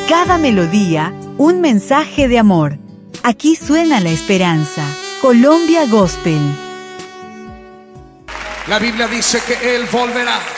Cada melodía, un mensaje de amor. Aquí suena la esperanza. Colombia Gospel. La Biblia dice que Él volverá.